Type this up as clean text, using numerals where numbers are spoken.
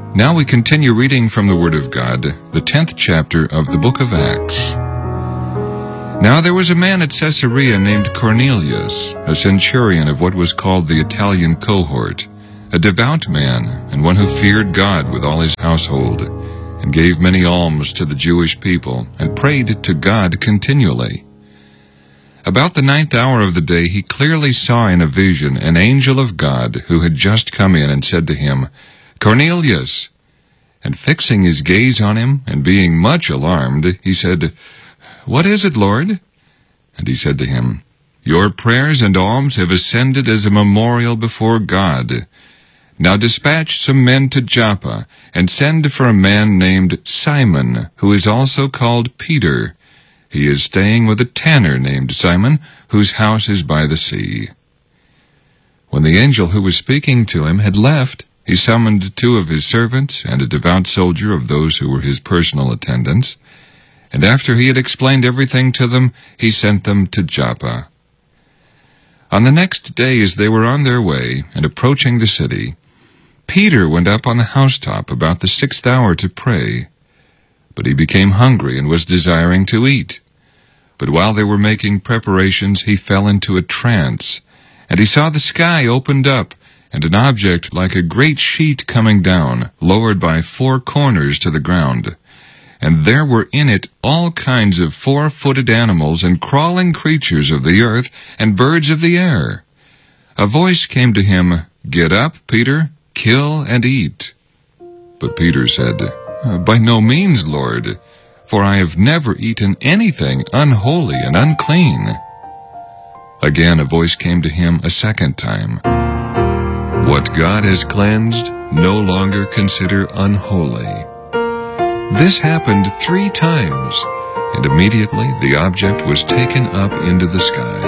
Now we continue reading from the Word of God, the 10th chapter of the book of Acts. Now there was a man at Caesarea named Cornelius, a centurion of what was called the Italian cohort, a devout man, and one who feared God with all his household, and gave many alms to the Jewish people, and prayed to God continually. About the 9th hour of the day he clearly saw in a vision an angel of God who had just come in and said to him, "Cornelius!" And fixing his gaze on him, and being much alarmed, he said, "What is it, Lord?" And he said to him, "Your prayers and alms have ascended as a memorial before God. Now dispatch some men to Joppa, and send for a man named Simon, who is also called Peter. He is staying with a tanner named Simon, whose house is by the sea." When the angel who was speaking to him had left, he summoned 2 of his servants and a devout soldier of those who were his personal attendants, and after he had explained everything to them, he sent them to Joppa. On the next day, as they were on their way and approaching the city, Peter went up on the housetop about the 6th hour to pray. But he became hungry and was desiring to eat. But while they were making preparations, he fell into a trance, and he saw the sky opened up, and an object like a great sheet coming down, lowered by 4 corners to the ground. And there were in it all kinds of 4-footed animals and crawling creatures of the earth and birds of the air. A voice came to him, "Get up, Peter, kill and eat." But Peter said, "By no means, Lord, for I have never eaten anything unholy and unclean." Again a voice came to him a second time, "What God has cleansed, no longer consider unholy." This happened 3 times, and immediately the object was taken up into the sky.